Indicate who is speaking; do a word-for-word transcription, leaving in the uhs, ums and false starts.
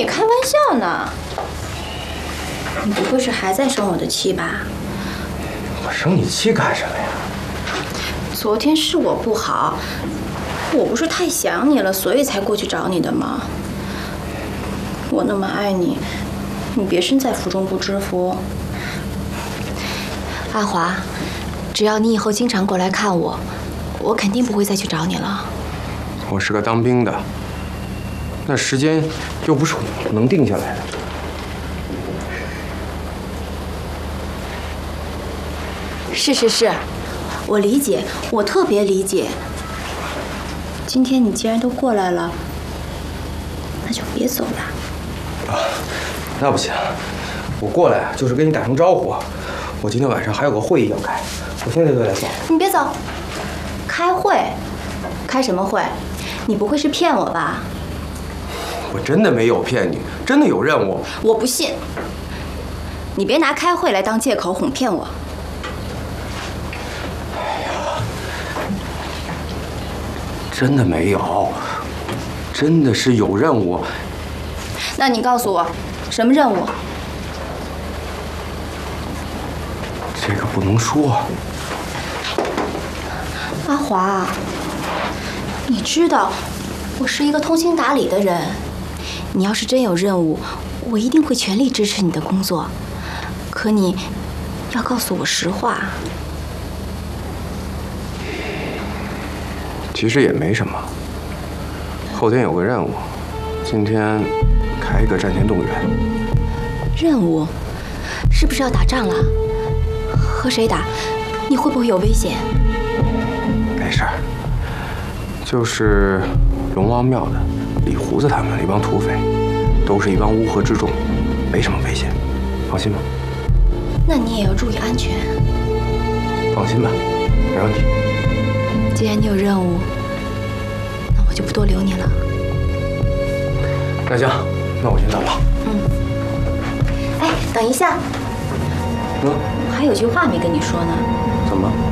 Speaker 1: 你开玩笑呢？你不会是还在生我的气吧？
Speaker 2: 我生你气干什么呀？
Speaker 1: 昨天是我不好，我不是太想你了，所以才过去找你的吗？我那么爱你，你别身在福中不知福。
Speaker 3: 阿华，只要你以后经常过来看我，我肯定不会再去找你了。
Speaker 2: 我是个当兵的，那时间又不是我能定下来的。
Speaker 3: 是是是，
Speaker 1: 我理解，我特别理解。今天你既然都过来了，那就别走了。
Speaker 2: 啊，那不行，我过来就是跟你打声招呼。我今天晚上还有个会议要开，我现在就来走。
Speaker 1: 你别走，开会？开什么会？你不会是骗我吧？
Speaker 2: 我真的没有骗你，真的有任务。
Speaker 1: 我不信，你别拿开会来当借口哄骗我。
Speaker 2: 真的没有，真的是有任务。
Speaker 1: 那你告诉我，什么任务？
Speaker 2: 这个不能说。
Speaker 1: 阿华，你知道我是一个通情达理的人，你要是真有任务，我一定会全力支持你的工作。可你要告诉我实话。
Speaker 2: 其实也没什么。后天有个任务，今天开一个战前动员。
Speaker 3: 任务？是不是要打仗了？和谁打？你会不会有危险？
Speaker 2: 没事儿，就是龙王庙的李胡子他们一帮土匪，都是一帮乌合之众，没什么危险，放心吧。
Speaker 1: 那你也要注意安全。
Speaker 2: 放心吧，没问题。
Speaker 3: 既然你有任务，那我就不多留你了。
Speaker 2: 那行，那我先走了。
Speaker 1: 嗯。哎，等一下。
Speaker 2: 嗯。
Speaker 1: 我还有句话没跟你说呢。
Speaker 2: 怎么？